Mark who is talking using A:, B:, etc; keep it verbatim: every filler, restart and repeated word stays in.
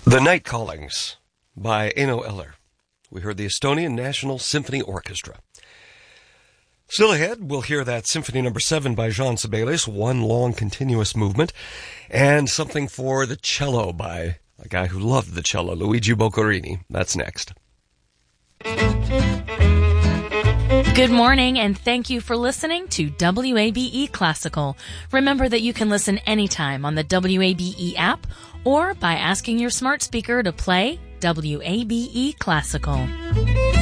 A: The Night Callings by Eino Eller. We heard the Estonian National Symphony Orchestra. Still ahead, we'll hear that Symphony Number seven by Jean Sibelius, one long continuous movement, and something for the cello by a guy who loved the cello, Luigi Boccherini. That's next.
B: Good morning, and thank you for listening to W A B E Classical. Remember that you can listen anytime on the W A B E app or by asking your smart speaker to play W A B E Classical.